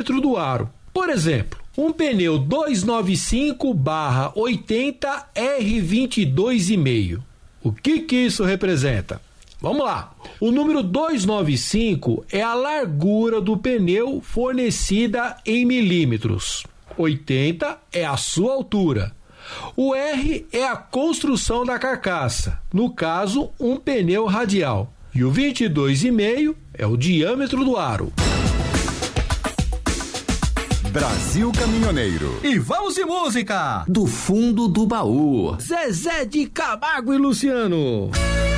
do aro. Por exemplo, um pneu 295/80 R22,5. O que isso representa? Vamos lá. O número 295 é a largura do pneu fornecida em milímetros. 80 é a sua altura. O R é a construção da carcaça, no caso, um pneu radial. E o 22,5 é o diâmetro do aro. Brasil Caminhoneiro. E vamos de música! Do fundo do baú. Zezé de Camargo e Luciano.